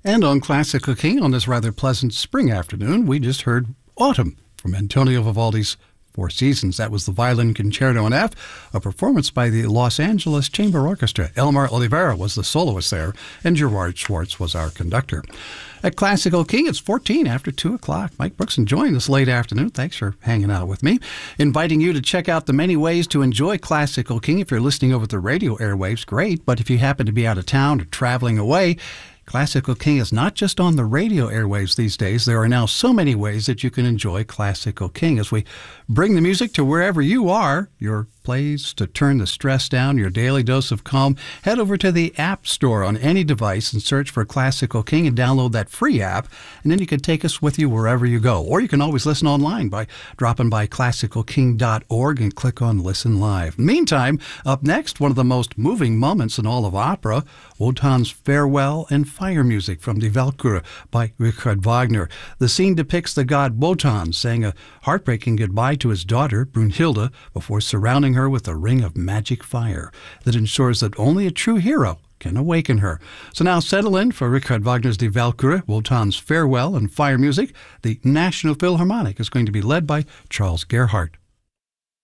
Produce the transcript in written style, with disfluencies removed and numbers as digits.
And on Classical King on this rather pleasant spring afternoon, we just heard Autumn from Antonio Vivaldi's Four Seasons. That was the Violin Concerto in F, a performance by the Los Angeles Chamber Orchestra. Elmar Oliveira was the soloist there, and Gerard Schwartz was our conductor. At Classical King, it's 14 after 2 o'clock. Mike Brooks enjoying this late afternoon. Thanks for hanging out with me. Inviting you to check out the many ways to enjoy Classical King. If you're listening over the radio airwaves, great. But if you happen to be out of town or traveling away, Classical King is not just on the radio airwaves these days. There are now so many ways that you can enjoy Classical King as we bring the music to wherever you are, your place to turn the stress down, your daily dose of calm. Head over to the App Store on any device and search for Classical King and download that free app, and then you can take us with you wherever you go. Or you can always listen online by dropping by classicalking.org and click on Listen Live. Meantime, up next, one of the most moving moments in all of opera, Wotan's Farewell and Fire music from Die Walküre by Richard Wagner. The scene depicts the god Wotan saying a heartbreaking goodbye to his daughter, Brunhilde, before surrounding her with a ring of magic fire that ensures that only a true hero can awaken her. So now settle in for Richard Wagner's Die Walküre, Wotan's Farewell and Fire music. The National Philharmonic is going to be led by Charles Gerhardt.